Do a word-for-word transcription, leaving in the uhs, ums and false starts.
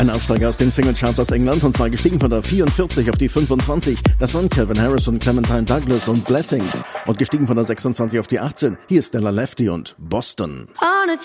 Ein Aufsteiger aus den Singlecharts aus England, und zwar gestiegen von der vierundvierzig auf die fünfundzwanzig. Das waren Calvin Harris und Clementine Douglas und Blessings. Und gestiegen von der sechsundzwanzig auf die achtzehn. Hier ist Stella Lefty und Boston.